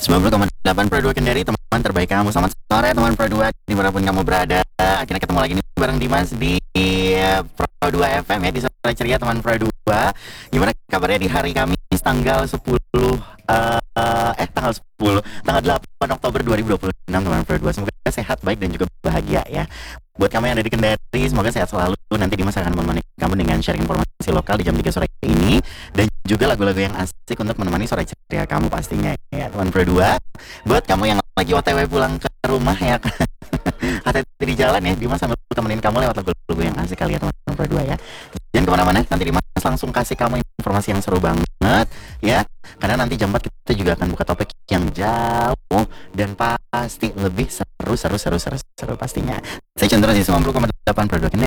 90,8 Pro 2 Kendari, teman terbaik kamu. Selamat sore teman Pro 2, dimanapun kamu berada. Akhirnya ketemu lagi nih bareng Dimas di Pro 2 FM ya, di Sore Ceria teman Pro 2. Gimana kabarnya di hari Kamis tanggal 10 tanggal 8 Oktober 2026 teman Pro 2. Semoga sehat, baik dan juga bahagia ya. Buat kamu yang ada di Kendari, semoga sehat selalu. Nanti Dimas akan menemani kamu dengan sharing informasi lokal di jam 3 sore ini, dan juga lagu-lagu yang asik untuk menemani sore ceria kamu pastinya ya teman Pro 2. Buat kamu yang lagi OTW pulang ke rumah ya, hati-hati di jalan ya, Dimas sambil temenin kamu lewat lagu-lagu yang asik kali ya teman Pro 2 ya. Jangan kemana-mana, nanti Dimas langsung kasih kamu informasi yang seru banget ya, karena nanti jam 4 kita juga akan buka topik yang jauh dan pasti lebih seru pastinya. Saya Chandra di 90,8 Pro 2 Kendari.